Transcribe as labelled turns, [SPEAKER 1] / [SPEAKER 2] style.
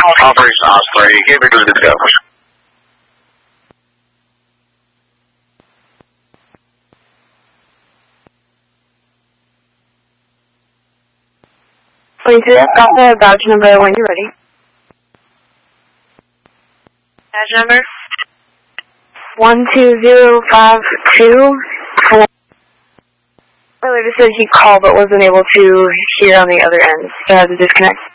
[SPEAKER 1] Operation Osprey, give me to the go.
[SPEAKER 2] I've got the badge number when you're ready.
[SPEAKER 3] Badge number?
[SPEAKER 2] 12052. Earlier it said he called but wasn't able to hear on the other end, so I had to disconnect.